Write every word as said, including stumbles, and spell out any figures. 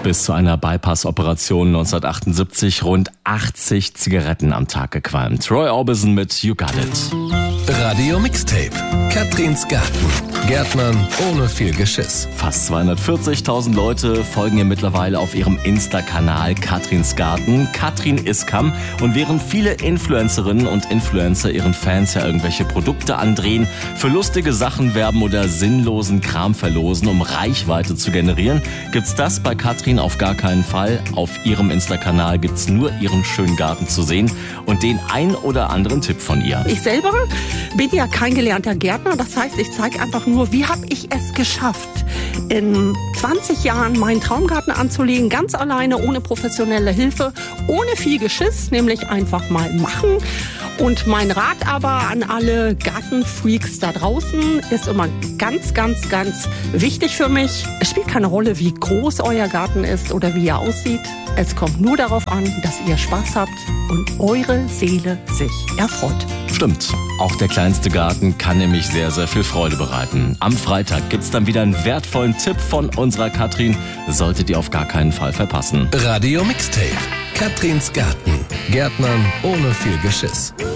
bis zu einer Bypass-Operation neunzehnhundertachtundsiebzig rund achtzig Zigaretten am Tag gequalmt. Roy Orbison mit You Got It. Radio Mixtape. Katrins Garten. Gärtnern ohne viel Geschiss. Fast zweihundertvierzigtausend Leute folgen ihr mittlerweile auf ihrem Insta-Kanal Katrins Garten, Katrin Iskam. Und während viele Influencerinnen und Influencer ihren Fans ja irgendwelche Produkte andrehen, für lustige Sachen werben oder sinnlosen Kram verlosen, um Reichweite zu generieren, gibt's das bei Katrin auf gar keinen Fall. Auf ihrem Insta-Kanal gibt's nur ihren schönen Garten zu sehen und den ein oder anderen Tipp von ihr. Ich selber bin ja kein gelernter Gärtner, das heißt, ich zeige einfach nur, wie habe ich es geschafft, in zwanzig Jahren meinen Traumgarten anzulegen, ganz alleine, ohne professionelle Hilfe, ohne viel Geschiss, nämlich einfach mal machen. Und mein Rat aber an alle Gartenfreaks da draußen ist immer ganz, ganz, ganz wichtig für mich. Es spielt keine Rolle, wie groß euer Garten ist oder wie er aussieht. Es kommt nur darauf an, dass ihr Spaß habt und eure Seele sich erfreut. Stimmt. Auch der kleinste Garten kann nämlich sehr, sehr viel Freude bereiten. Am Freitag gibt's dann wieder einen wertvollen Tipp von unserer Katrin. Solltet ihr auf gar keinen Fall verpassen. Radio Mixtape. Katrins Garten. Gärtnern ohne viel Geschiss.